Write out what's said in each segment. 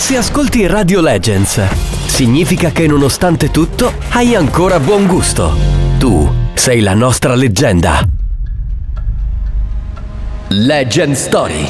Se ascolti Radio Legends, significa che nonostante tutto hai ancora buon gusto. Tu sei la nostra leggenda. Legend Story.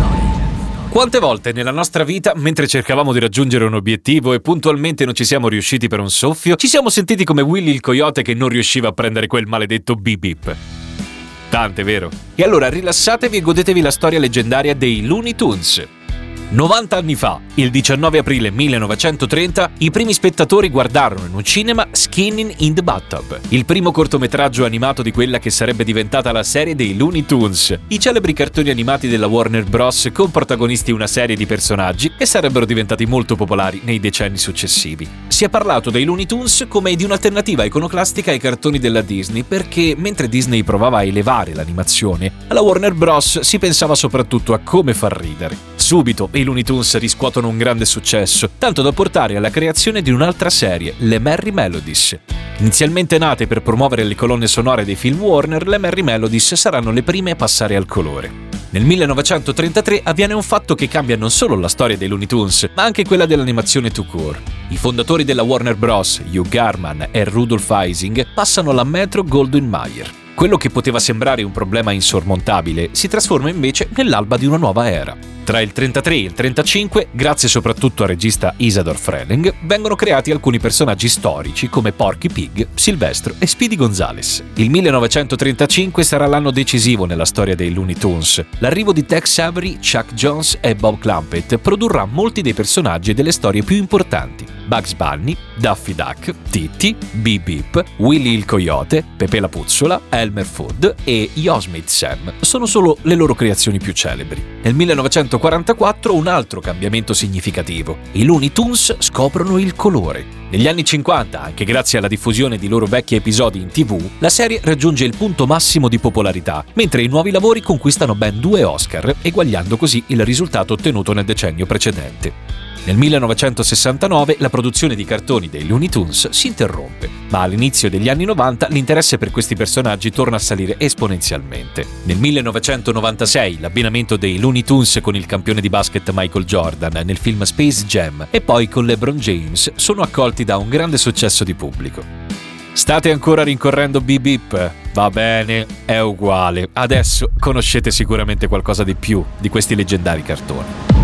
Quante volte nella nostra vita, mentre cercavamo di raggiungere un obiettivo e puntualmente non ci siamo riusciti per un soffio, ci siamo sentiti come Willy il coyote che non riusciva a prendere quel maledetto beep beep. Tante, vero? E allora rilassatevi e godetevi la storia leggendaria dei Looney Tunes. 90 anni fa, il 19 aprile 1930, i primi spettatori guardarono in un cinema Skinning in the Bathtub, il primo cortometraggio animato di quella che sarebbe diventata la serie dei Looney Tunes, i celebri cartoni animati della Warner Bros. Con protagonisti una serie di personaggi che sarebbero diventati molto popolari nei decenni successivi. Si è parlato dei Looney Tunes come di un'alternativa iconoclastica ai cartoni della Disney perché, mentre Disney provava a elevare l'animazione, alla Warner Bros. Si pensava soprattutto a come far ridere. Subito i Looney Tunes riscuotono un grande successo, tanto da portare alla creazione di un'altra serie, le Merrie Melodies. Inizialmente nate per promuovere le colonne sonore dei film Warner, le Merrie Melodies saranno le prime a passare al colore. Nel 1933 avviene un fatto che cambia non solo la storia dei Looney Tunes, ma anche quella dell'animazione tout court. I fondatori della Warner Bros., Hugh Garman e Rudolph Ising, passano alla Metro-Goldwyn-Mayer. Quello che poteva sembrare un problema insormontabile si trasforma invece nell'alba di una nuova era. Tra il 33 e il 35, grazie soprattutto al regista Isadore Freling, vengono creati alcuni personaggi storici come Porky Pig, Silvestro e Speedy Gonzales. Il 1935 sarà l'anno decisivo nella storia dei Looney Tunes. L'arrivo di Tex Avery, Chuck Jones e Bob Clampett produrrà molti dei personaggi e delle storie più importanti. Bugs Bunny, Daffy Duck, Titti, Beep Beep, Willy il Coyote, Pepe la Puzzola, Elmer Fudd e Yosemite Sam sono solo le loro creazioni più celebri. Nel 1944 un altro cambiamento significativo. I Looney Tunes scoprono il colore. Negli anni 50, anche grazie alla diffusione di loro vecchi episodi in TV, la serie raggiunge il punto massimo di popolarità, mentre i nuovi lavori conquistano ben 2 Oscar, eguagliando così il risultato ottenuto nel decennio precedente. Nel 1969 la produzione di cartoni dei Looney Tunes si interrompe, ma all'inizio degli anni 90 l'interesse per questi personaggi torna a salire esponenzialmente. Nel 1996 l'abbinamento dei Looney Tunes con il campione di basket Michael Jordan nel film Space Jam e poi con LeBron James sono accolti da un grande successo di pubblico. State ancora rincorrendo Beep Beep? Va bene, è uguale. Adesso conoscete sicuramente qualcosa di più di questi leggendari cartoni.